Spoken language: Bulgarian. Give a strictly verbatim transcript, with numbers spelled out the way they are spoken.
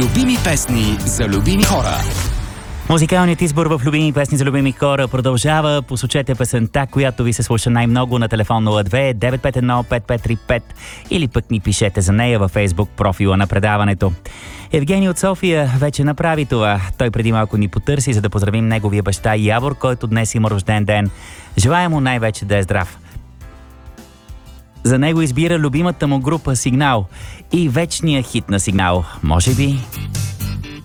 Любими песни за любими хора. Музикалният избор в любими песни за любими хора продължава. Посочете песента, която ви се слуша най-много на телефон нула две девет пет едно пет пет три пет или пък ни пишете за нея във Facebook профила на предаването. Евгений от София вече направи това. Той преди малко ни потърси, за да поздравим неговия баща Явор, който днес има рожден ден. Желая му най-вече да е здрав. За него избира любимата му група Сигнал и вечния хит на Сигнал. Може би...